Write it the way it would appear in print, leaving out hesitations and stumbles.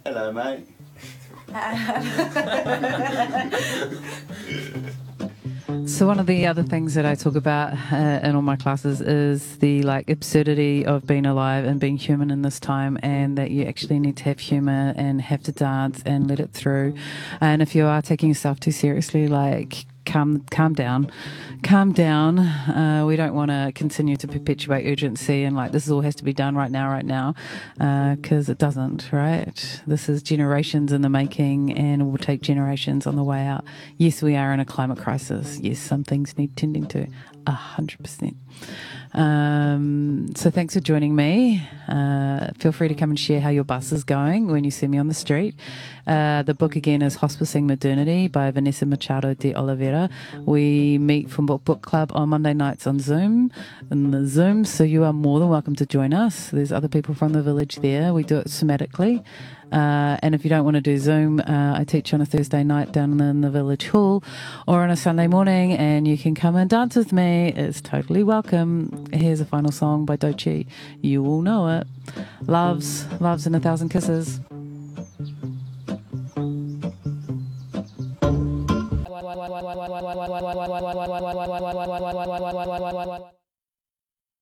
Hello, mate. So one of the other things that I talk about in all my classes is the absurdity of being alive and being human in this time, and that you actually need to have humour and have to dance and let it through. And if you are taking yourself too seriously, calm down. We don't want to continue to perpetuate urgency and this all has to be done right now, because it doesn't, right? This is generations in the making and it will take generations on the way out. Yes, we are in a climate crisis. Yes, some things need tending to 100%. So thanks for joining me. Feel free to come and share how your bus is going when you see me on the street. The book again is Hospicing Modernity by Vanessa Machado de Oliveira. We meet from Book Club on Monday nights on Zoom, so you are more than welcome to join us. There's other people from the village there. We do it thematically. And if you don't want to do Zoom, I teach on a Thursday night down in the village hall or on a Sunday morning, and you can come and dance with me. It's totally welcome. Here's a final song by Doechii. You all know it. Loves and 1,000 kisses.